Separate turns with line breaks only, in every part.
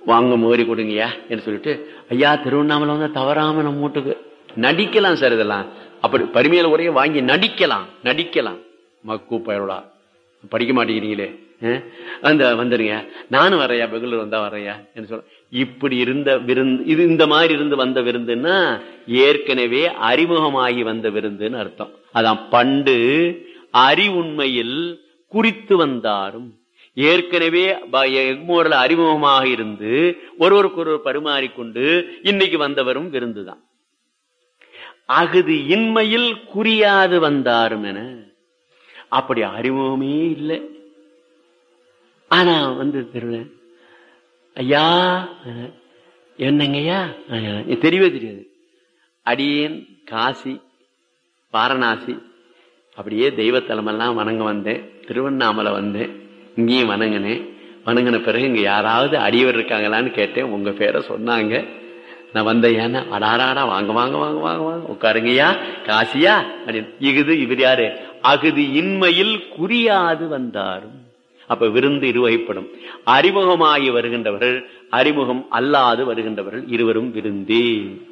வாங்க முகரி கொடுங்கய்யா என்று சொல்லிட்டு, ஐயா திருவண்ணாமலை வந்து தவறாம நம்ம வீட்டுக்கு நடிக்கலாம் சார். இதெல்லாம் அப்படி பரிமையில உரைய வாங்கி நடிக்கலாம். மக்கு பயலா படிக்க மாட்டேங்கிறீங்களே, அந்த வந்துருங்க, நானும் வரையா, பெங்களூர் வந்தா வரையா என்று சொல்ல. இப்படி இருந்த விருந்து இது, இந்த மாதிரி இருந்து வந்த விருந்துன்னா ஏற்கனவே அறிமுகமாகி வந்த விருந்துன்னு அர்த்தம். அதான் பண்டு அறிவுண்மையில் குறித்து வந்தாரும். ஏற்கனவே எக்மோரில் அறிமுகமாக இருந்து ஒருவருக்கு ஒருவர் பரிமாறிக்கொண்டு இன்னைக்கு வந்தவரும் விருந்துதான். அகுது இன்மையில் குறியாது வந்தாரும் என. அப்படி அறிமுகமே இல்லை. ஆனா வந்து தெருவேன், ஐயா என்னங்கய்யா தெரியவே தெரியாது. அடியேன் காசி வாரணாசி அப்படியே தெய்வத்தலமெல்லாம் வணங்க வந்தேன். திருவண்ணாமலை வந்தேன், இங்கேயும் வணங்கின பிறகு இங்க யாராவது அடியவர் இருக்காங்களான்னு கேட்டேன். உங்க பேரை சொன்னாங்க. நான் வந்தேன். அடாராடா வாங்க வாங்க வாங்க வாங்க வாங்க உட்காருங்கய்யா காசியா அப்படின்னு. இவர் யாரு? அகுது இன்மையில் குறியாது வந்தாரும். அப்ப விருந்து இருவகைப்படும். அறிமுகமாகி வருகின்றவர்கள், அறிமுகம் அல்லாது வருகின்றவர்கள், இருவரும் விருந்தே.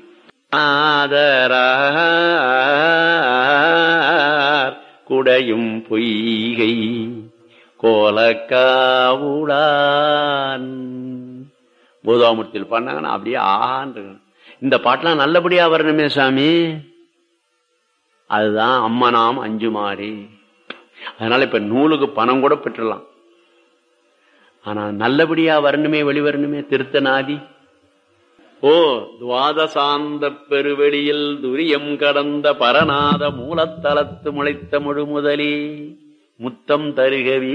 ஆதரார் குடையும் பொய்கை கோலக்காவுடான். போதாமூர்த்தியில் பண்ணாங்கன்னா அப்படியே ஆன்று. இந்த பாட்டெல்லாம் நல்லபடியா வரணுமே சாமி. அதுதான் அம்மனாம் அஞ்சுமாறி. அதனால இப்ப நூலுக்கு பணம் கூட பெற்றலாம். ஆனா நல்லபடியா வரணுமே, வெளிவரணுமே. திருத்தநாதி ஓ துவாதசாந்த பெருவெளியில் துரியம் கடந்த பரநாத மூலத்தலத்து முளைத்த முழு முதலே முத்தம் தருகவே.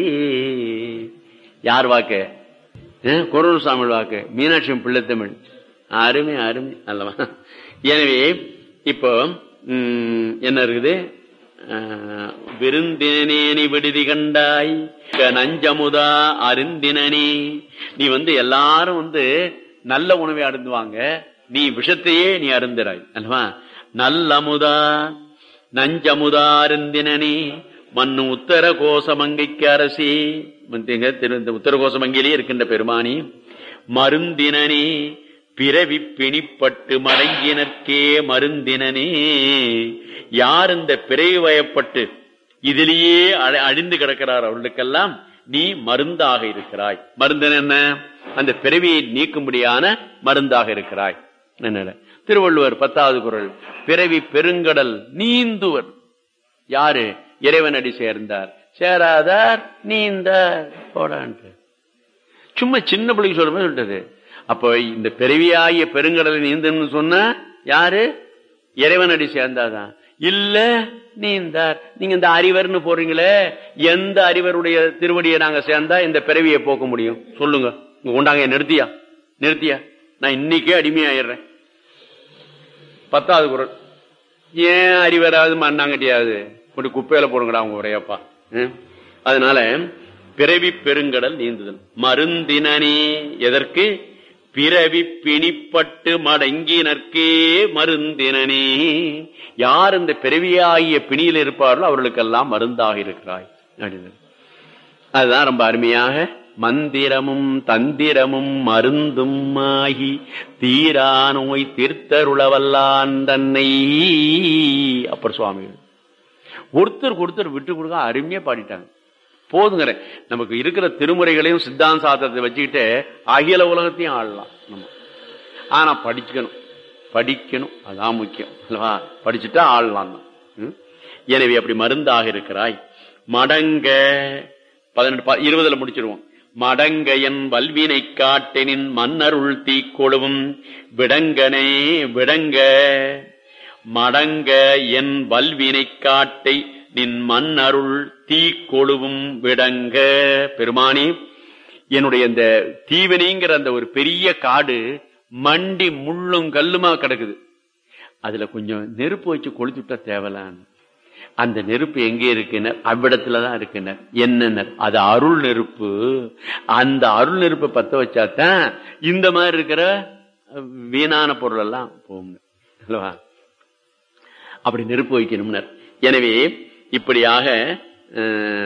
யார் வாக்கு? குரல்சாமி வாக்கு, மீனாட்சி பிள்ளைத்தமிழ். அருமை அருமை அல்லவா? எனவே இப்போ என்ன இருக்குது? விருந்தினேனி விடுதி கண்டாய் நஞ்சமுதா அருந்தினனே. நீ வந்து எல்லாரும் வந்து நல்ல உணவை அருந்துவாங்க, நீ விஷத்தையே நீ அருந்துறாய் அல்லவா? நல்லமுதா நஞ்சமுதா அருந்தினனே மண்ணு உத்தர கோசமங்கைக்கு அரசி. உத்தர கோசமங்கையிலே இருக்கின்ற பெருமானி மருந்தினனே பிறவி பிணிப்பட்டு மடங்கினர்க்கே மருந்தினனே. யார் இந்த பிறவி வயப்பட்டு இதிலேயே அழிந்து கிடக்கிறார் அவர்களுக்கெல்லாம் நீ மருந்தாக இருக்கிறாய். மருந்து என்ன? அந்த பிறவியை நீக்கும்படியான மருந்தாக இருக்கிறாய். என்ன திருவள்ளுவர் 10வது குறள், பிறவி பெருங்கடல் நீந்துவர். யாரு? இறைவனடி சேர்ந்தார், சேராதார் நீந்தார் போடான்ட்டு. சும்மா சின்ன பிள்ளைக்கு சொல்ற மாதிரி சொல்லிட்டது. அப்போ இந்த பிறவியாகிய பெருங்கடலை நீந்தன்னு சொன்ன யாரு? இறைவனடி சேர்ந்தாதான். இல்ல நீந்தார். நீங்க இந்த அறிவர்னு போறீங்களே, எந்த அறிவருடைய திருவடியை நாங்க சேர்ந்தா இந்த பிறவியை போக்க முடியும் சொல்லுங்க. உண்டாங்க, நிறுத்தியா நான் இன்னைக்கே அடிமையாயிடுறேன். 10வது குறள். ஏன் அறிவராது மண்ணாங்கட்டியாவது கொண்டு குப்பையில போடுங்கடா அவங்க உரையப்பா. அதனால பிறவி பெருங்கடல் நீந்துதல். மருந்தினனே எதற்கு? பிறவி பிணிப்பட்டு மடங்கினர்க்கே மருந்தினனே. யார் இந்த பிறவியாகிய பிணியில் இருப்பார்களோ அவர்களுக்கெல்லாம் மருந்தாக இருக்கிறாய். அதுதான் ரொம்ப அருமையாக மந்திரமும் தந்திரமும் மருந்தும் ஆகி தீரா நோய் தீர்த்தருளவல்லான் தன்னை. அப்பர் சுவாமிகள் ஒருத்தர் விட்டு கொடுக்க அருமையா பாடிட்டாங்க. போதுங்கிற நமக்கு இருக்கிற திருமுறைகளையும் சித்தாந்த சாஸ்திரத்தை வச்சுக்கிட்டு அகில உலகத்தையும் ஆளலாம் நம்ம. ஆனா படிக்கணும் அதான் முக்கியம் அல்லவா? படிச்சுட்டா ஆளலாம் தான். எனவே அப்படி மருந்தாக இருக்கிறாய். மடங்க 18 முடிச்சிருவோம். மடங்க என் வல்வினை காட்டெனின் மன்னருள் தீக்கொழுவும் விடங்கனே விடங்க. மடங்க என் வல்வினை காட்டை நின் மன்னருள் தீக்கொழுவும் விடங்க. பெருமானி, என்னுடைய இந்த தீவினைங்கிற அந்த ஒரு பெரிய காடு மண்டி முள்ளும் கல்லுமா கிடக்குது. அதுல கொஞ்சம் நெருப்பு வச்சு கொளுத்துட்டா தேவலான்னு. அந்த நெருப்பு எங்கே இருக்குனர்? அவ்விடத்துலதான் இருக்குனர். என்னன்னர்? அது அருள் நெருப்பு. அந்த அருள் நெருப்பை பத்த வச்சாதான் இந்த மாதிரி இருக்கிற வீணான பொருள் எல்லாம் போகும் அல்லவா? அப்படி நெருப்பு வைக்கணும்னர். எனவே இப்படியாக